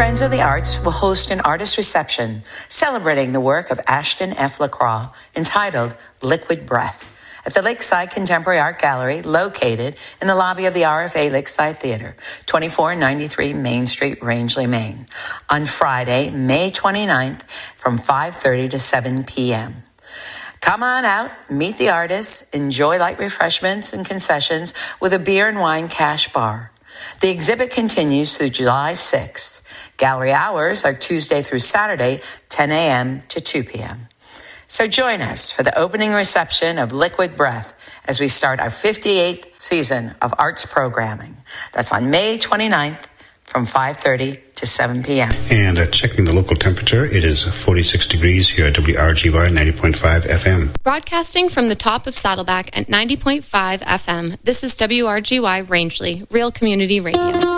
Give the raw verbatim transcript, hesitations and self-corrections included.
Friends of the Arts will host an artist reception celebrating the work of Ashton F. LaCroix entitled Liquid Breath at the Lakeside Contemporary Art Gallery located in the lobby of the R F A Lakeside Theater, twenty-four ninety-three Main Street, Rangeley, Maine, on Friday, May twenty-ninth from five thirty to seven p.m. Come on out, meet the artists, enjoy light refreshments and concessions with a beer and wine cash bar. The exhibit continues through July sixth. Gallery hours are Tuesday through Saturday, ten a.m. to two p.m. So join us for the opening reception of Liquid Breath as we start our fifty-eighth season of arts programming. That's on May twenty-ninth from five thirty to seven p.m. And uh, checking the local temperature, it is forty-six degrees here at W R G Y ninety point five F M. Broadcasting from the top of Saddleback at ninety point five F M, this is W R G Y Rangeley, Real Community Radio.